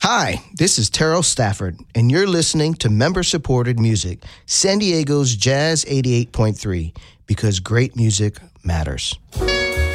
Hi, this is Terrell Stafford, and you're listening to member-supported music, San Diego's Jazz 88.3, because great music matters.